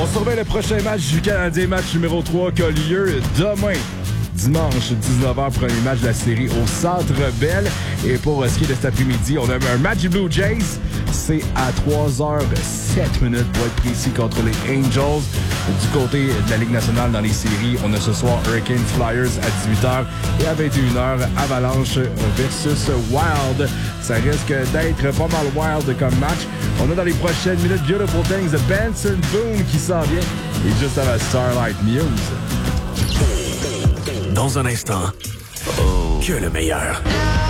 On surveille le prochain match du Canadien, match numéro 3 qui a lieu demain. Dimanche, 19h, premier match de la série au Centre Bell. Et pour ce qui est de cet après-midi, on a un match du Blue Jays. C'est à 3h07 pour être précis contre les Angels. Du côté de la Ligue nationale dans les séries, on a ce soir Hurricanes Flyers à 18h et à 21h, Avalanche versus Wild. Ça risque d'être pas mal wild comme match. On a dans les prochaines minutes Beautiful Things de Benson Boone qui s'en vient. Et juste avant Starlight Muse. Dans un instant, que le meilleur.